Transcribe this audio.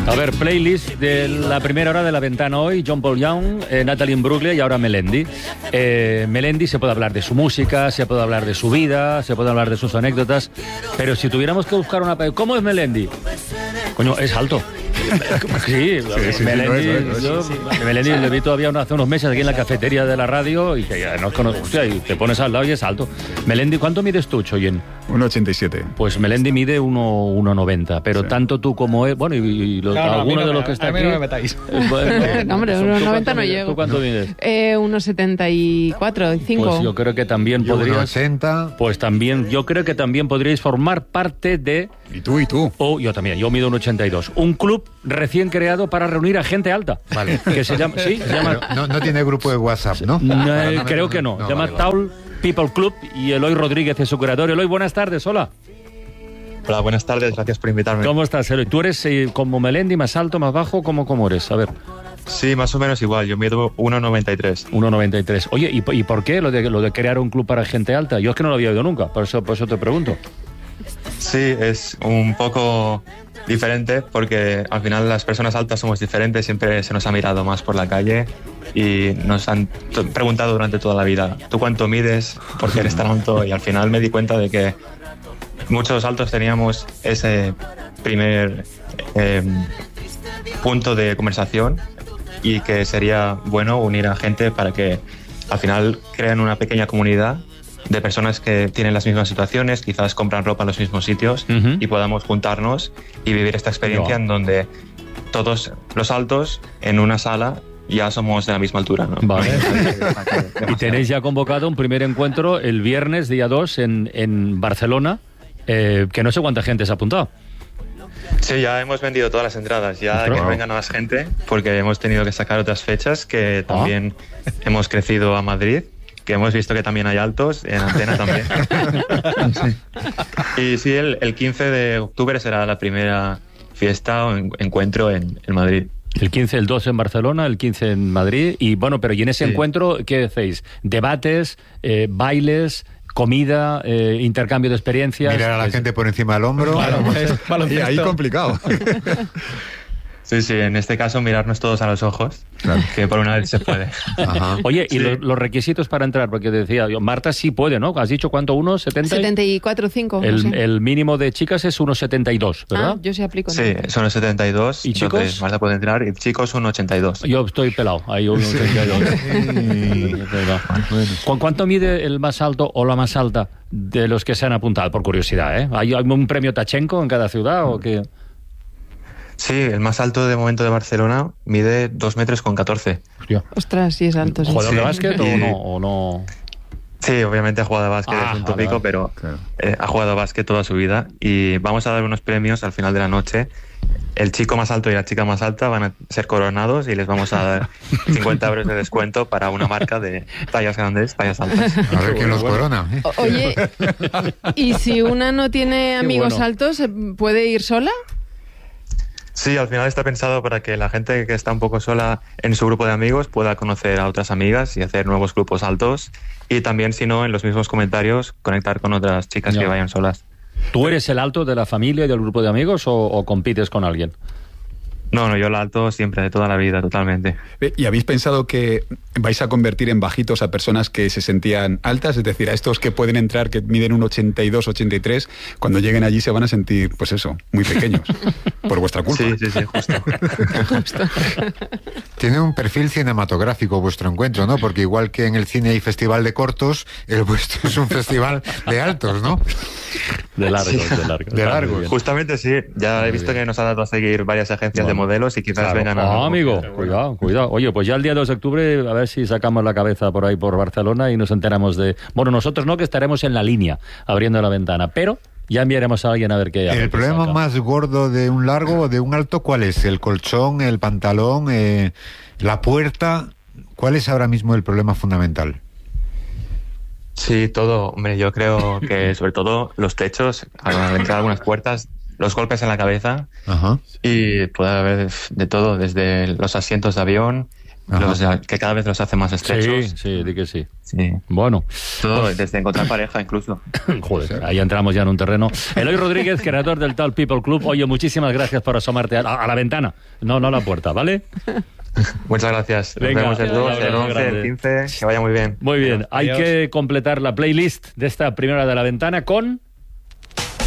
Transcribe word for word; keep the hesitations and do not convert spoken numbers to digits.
A ver, playlist de la primera hora de La Ventana hoy, John Paul Young, eh, Natalie Imbruglia y ahora Melendi. Eh, Melendi se puede hablar de su música, se puede hablar de su vida, se puede hablar de sus anécdotas, pero si tuviéramos que buscar una... ¿Cómo es Melendi? Coño, es alto. Sí, sí, sí, Melendi, sí, no es, no es, sí, sí. Melendi le vi todavía hace unos meses aquí en la cafetería de la radio y que ya no conozco, hostia, y te pones al lado y es alto. Melendi, ¿cuánto mides tú, Choyen? uno ochenta y siete. Pues Melendi mide uno noventa, pero sí. Tanto tú como él, bueno, y, y los, no, no, algunos no de los que están aquí... no me metáis. Eh, bueno, no, hombre, uno noventa no llego. ¿Tú cuánto mides? Eh, uno setenta y cuatro, cinco. Pues yo creo que también yo podrías... uno ochenta. Pues también, yo creo que también podríais formar parte de... Y tú, y tú. Oh, yo también, yo mido uno ochenta y dos. Un club recién creado para reunir a gente alta. Vale. Que se llama... ¿Sí? Se llama... No, no tiene grupo de WhatsApp, ¿no? no eh, creo que no. no se llama vale, Taul People Club y Eloy Rodríguez es su creador. Eloy, buenas tardes, hola. Hola, buenas tardes, gracias por invitarme. ¿Cómo estás, Eloy? ¿Tú eres eh, como Melendi, más alto, más bajo? ¿Cómo, cómo eres? A ver. Sí, más o menos igual, yo mido uno noventa y tres. uno noventa y tres. Oye, ¿y, ¿y por qué lo de, lo de crear un club para gente alta? Yo es que no lo había oído nunca, por eso, por eso te pregunto. Sí, es un poco diferente porque al final las personas altas somos diferentes, siempre se nos ha mirado más por la calle y nos han t- preguntado durante toda la vida, ¿tú cuánto mides? ¿Por qué eres tan alto? Y al final me di cuenta de que muchos altos teníamos ese primer eh, punto de conversación y que sería bueno unir a gente para que al final creen una pequeña comunidad de personas que tienen las mismas situaciones, quizás compran ropa en los mismos sitios uh-huh. y podamos juntarnos y vivir esta experiencia no. en donde todos los altos en una sala ya somos de la misma altura, ¿no? Vale. Y tenéis ya convocado un primer encuentro el viernes, día dos, en, en Barcelona, eh, que no sé cuánta gente se ha apuntado. Sí, ya hemos vendido todas las entradas, ya Ostras. que venga más gente, porque hemos tenido que sacar otras fechas, que también ah. hemos crecido a Madrid, que hemos visto que también hay altos, en Antena también. Sí. Y sí, el, el quince de octubre será la primera fiesta o en, encuentro en, en Madrid. El quince, el doce en Barcelona, el quince en Madrid. Y bueno, pero ¿y en ese sí. encuentro qué hacéis? ¿Debates, eh, bailes, comida, eh, intercambio de experiencias? Mirar a la pues, gente por encima del hombro. Claro, pues, y ahí complicado. Sí, sí, en este caso mirarnos todos a los ojos, claro. que por una vez se puede. Ajá. Oye, ¿y sí. los, los requisitos para entrar? Porque decía yo, Marta sí puede, ¿no? ¿Has dicho cuánto? ¿uno setenta? setenta y cuatro, cinco. El, no sé. el mínimo de chicas es uno setenta y dos, ¿verdad? Ah, yo sí aplico. Sí, ¿no? Son setenta y dos. ¿Y chicos? Marta puede entrar, y chicos uno ochenta y dos. Yo estoy pelado, ahí uno ochenta y dos. Sí. ¿Con cuánto mide el más alto o la más alta de los que se han apuntado? Por curiosidad, ¿eh? ¿Hay un premio Tachenko en cada ciudad o qué? Sí, el más alto de momento de Barcelona mide dos metros con catorce. Hostia. Ostras, sí es alto. Sí. ¿Jugador sí. de básquet o no? O no? Sí, obviamente ha jugado a básquet, ah, es un tópico, pero claro. eh, ha jugado a básquet toda su vida y vamos a dar unos premios al final de la noche. El chico más alto y la chica más alta van a ser coronados y les vamos a dar cincuenta euros de descuento para una marca de tallas grandes, tallas altas. A ver quién los corona. ¿eh? O- Oye, ¿y si una no tiene amigos bueno. altos, puede ir sola? Sí, al final está pensado para que la gente que está un poco sola en su grupo de amigos pueda conocer a otras amigas y hacer nuevos grupos altos y también, si no, en los mismos comentarios conectar con otras chicas no. que vayan solas. ¿Tú eres el alto de la familia y del grupo de amigos o, o compites con alguien? No, no, yo el alto siempre, de toda la vida, totalmente. ¿Y habéis pensado que vais a convertir en bajitos a personas que se sentían altas? Es decir, a estos que pueden entrar, que miden un ochenta y dos, ochenta y tres, cuando lleguen allí se van a sentir, pues eso, muy pequeños. Por vuestra culpa. Sí, sí, sí, justo. Justo. Tiene un perfil cinematográfico vuestro encuentro, ¿no? Porque igual que en el cine hay festival de cortos, el vuestro es un festival de altos, ¿no? De largos, de largos. De largos. Justamente sí, ya he visto que nos ha dado a seguir varias agencias bueno, de modelos y quizás claro. vengan a... Ah, amigo, cuidado, cuidado. Oye, pues ya el día dos de octubre a ver si sacamos la cabeza por ahí por Barcelona y nos enteramos de... Bueno, nosotros no, que estaremos en la línea abriendo la ventana, pero ya enviaremos a alguien a ver qué... ¿El problema saca. Más gordo de un largo o de un alto cuál es? ¿El colchón, el pantalón, eh, la puerta? ¿Cuál es ahora mismo el problema fundamental? Sí, todo. Hombre, yo creo que sobre todo los techos, al entrar algunas puertas, los golpes en la cabeza. Ajá. Y puede haber de todo, desde los asientos de avión, los, que cada vez los hace más estrechos. Sí, sí, di que sí. Sí. Bueno. Todo Pues- desde encontrar pareja incluso. Joder, ahí entramos ya en un terreno. Eloy Rodríguez, creador del Tall People Club. Oye, muchísimas gracias por asomarte a la, a la ventana, no, no a la puerta, ¿vale? Muchas gracias. Nos Venga, vemos el un dos, abrazo el once, grande. el quince. Que vaya muy bien. Muy bien, hay Adiós. que completar la playlist de esta primera hora de la ventana con...